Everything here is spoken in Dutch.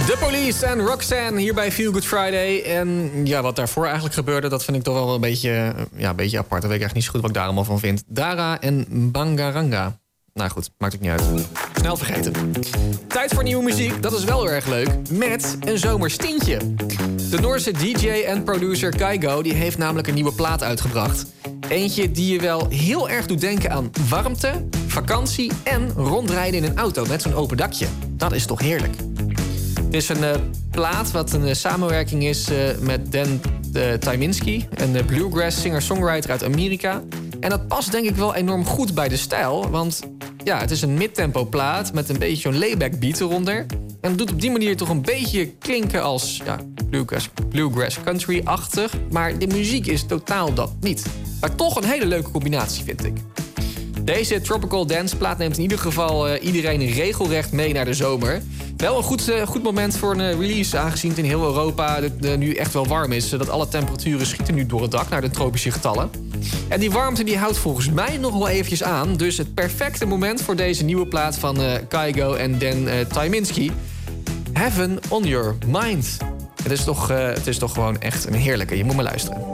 The Police en Roxanne hier bij Feel Good Friday. En ja, wat daarvoor eigenlijk gebeurde, dat vind ik toch wel een beetje apart. Dat weet ik echt niet zo goed wat ik daar allemaal van vind. Dara en Bangaranga. Nou goed, maakt ook niet uit. Snel vergeten. Tijd voor nieuwe muziek, dat is wel heel erg leuk. Met een zomerstintje. De Noorse DJ en producer Kygo die heeft namelijk een nieuwe plaat uitgebracht. Eentje die je wel heel erg doet denken aan warmte, vakantie en rondrijden in een auto met zo'n open dakje. Dat is toch heerlijk. Het is een plaat wat een samenwerking is met Dan Tyminski, een bluegrass singer-songwriter uit Amerika. En dat past denk ik wel enorm goed bij de stijl, want ja, het is een midtempo plaat met een beetje zo'n layback beat eronder. En het doet op die manier toch een beetje klinken als bluegrass country-achtig. Maar de muziek is totaal dat niet. Maar toch een hele leuke combinatie, vind ik. Deze tropical dance plaat neemt in ieder geval iedereen regelrecht mee naar de zomer. Wel een goed moment voor een release, aangezien het in heel Europa nu echt wel warm is. Dat alle temperaturen schieten nu door het dak naar de tropische getallen. En die warmte die houdt volgens mij nog wel eventjes aan. Dus het perfecte moment voor deze nieuwe plaat van Kygo en Dan Tyminski. Heaven on Your Mind. Het is toch gewoon echt een heerlijke. Je moet maar luisteren.